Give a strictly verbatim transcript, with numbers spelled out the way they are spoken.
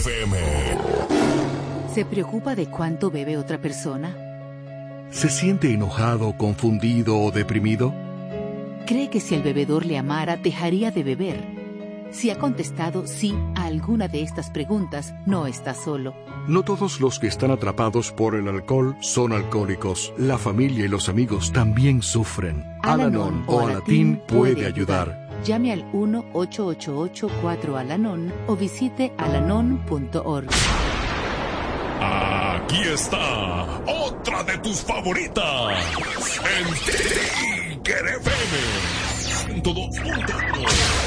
F M. ¿Se preocupa de cuánto bebe otra persona? ¿Se siente enojado, confundido o deprimido? ¿Cree que si el bebedor le amara, dejaría de beber? Si ha contestado sí a alguna de estas preguntas, no está solo. No todos los que están atrapados por el alcohol son alcohólicos. La familia y los amigos también sufren. Al-Anon o Alatín puede ayudar. Llame al uno ocho ocho ocho cuatro Al-Anon o visite alanon punto org. Aquí está otra de tus favoritas. En Tiger F M. ciento dos punto uno.